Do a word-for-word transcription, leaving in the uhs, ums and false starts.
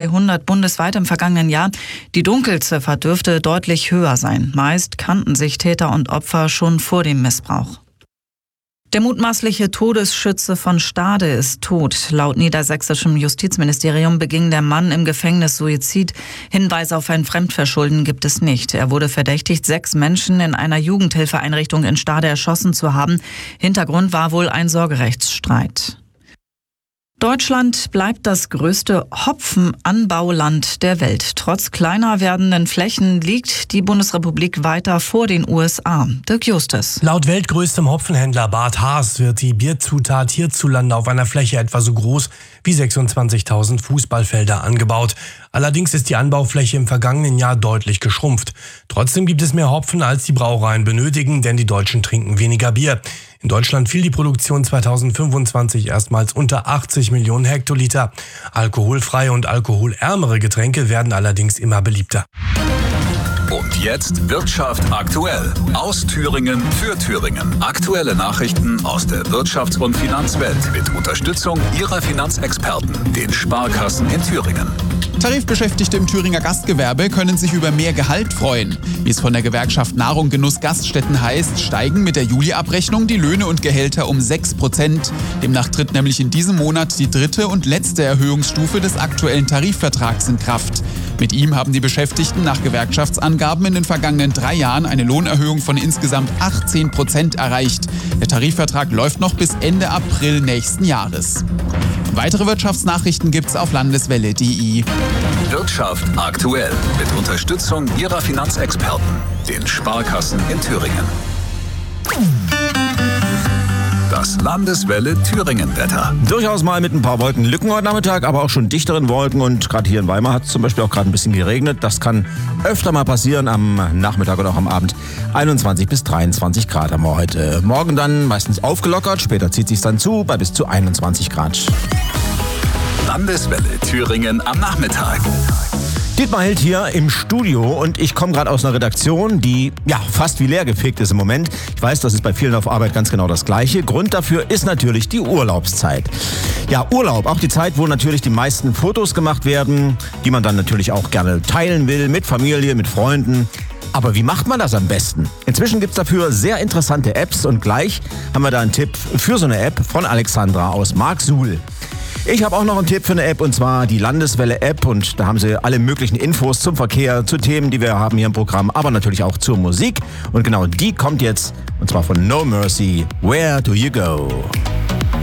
zweihundert bundesweit im vergangenen Jahr. Die Dunkelziffer dürfte deutlich höher sein. Meist kannten sich Täter und Opfer schon vor dem Missbrauch. Der mutmaßliche Todesschütze von Stade ist tot. Laut niedersächsischem Justizministerium beging der Mann im Gefängnis Suizid. Hinweise auf ein Fremdverschulden gibt es nicht. Er wurde verdächtigt, sechs Menschen in einer Jugendhilfeeinrichtung in Stade erschossen zu haben. Hintergrund war wohl ein Sorgerechtsstreit. Deutschland bleibt das größte Hopfenanbauland der Welt. Trotz kleiner werdenden Flächen liegt die Bundesrepublik weiter vor den U S A. Dirk Justus. Laut weltgrößtem Hopfenhändler Bart Haas wird die Bierzutat hierzulande auf einer Fläche etwa so groß wie sechsundzwanzigtausend Fußballfelder angebaut. Allerdings ist die Anbaufläche im vergangenen Jahr deutlich geschrumpft. Trotzdem gibt es mehr Hopfen, als die Brauereien benötigen, denn die Deutschen trinken weniger Bier. In Deutschland fiel die Produktion zweitausendfünfundzwanzig erstmals unter achtzig Millionen Hektoliter. Alkoholfreie und alkoholärmere Getränke werden allerdings immer beliebter. Und jetzt Wirtschaft aktuell. Aus Thüringen für Thüringen. Aktuelle Nachrichten aus der Wirtschafts- und Finanzwelt mit Unterstützung Ihrer Finanzexperten, den Sparkassen in Thüringen. Tarifbeschäftigte im Thüringer Gastgewerbe können sich über mehr Gehalt freuen. Wie es von der Gewerkschaft Nahrung Genuss Gaststätten heißt, steigen mit der Juli-Abrechnung die Löhne und Gehälter um sechs Prozent. Demnach tritt nämlich in diesem Monat die dritte und letzte Erhöhungsstufe des aktuellen Tarifvertrags in Kraft. Mit ihm haben die Beschäftigten nach Gewerkschaftsangaben in den vergangenen drei Jahren eine Lohnerhöhung von insgesamt achtzehn Prozent erreicht. Der Tarifvertrag läuft noch bis Ende April nächsten Jahres. Weitere Wirtschaftsnachrichten gibt's auf landeswelle punkt de. Wirtschaft aktuell mit Unterstützung Ihrer Finanzexperten, den Sparkassen in Thüringen. Das Landeswelle Thüringen-Wetter. Durchaus mal mit ein paar Wolkenlücken heute Nachmittag, aber auch schon dichteren Wolken. Und gerade hier in Weimar hat es zum Beispiel auch gerade ein bisschen geregnet. Das kann öfter mal passieren am Nachmittag oder auch am Abend. einundzwanzig bis dreiundzwanzig Grad haben wir heute. Morgen dann meistens aufgelockert, später zieht sich dann zu bei bis zu einundzwanzig Grad. Landeswelle Thüringen am Nachmittag. Dietmar Held hier im Studio und ich komme gerade aus einer Redaktion, die ja fast wie leergefegt ist im Moment. Ich weiß, das ist bei vielen auf Arbeit ganz genau das Gleiche. Grund dafür ist natürlich die Urlaubszeit. Ja, Urlaub, auch die Zeit, wo natürlich die meisten Fotos gemacht werden, die man dann natürlich auch gerne teilen will, mit Familie, mit Freunden. Aber wie macht man das am besten? Inzwischen gibt's dafür sehr interessante Apps und gleich haben wir da einen Tipp für so eine App von Alexandra aus Marksuhl. Ich habe auch noch einen Tipp für eine App und zwar die Landeswelle-App und da haben Sie alle möglichen Infos zum Verkehr, zu Themen, die wir haben hier im Programm, aber natürlich auch zur Musik und genau die kommt jetzt und zwar von No Mercy, Where Do You Go?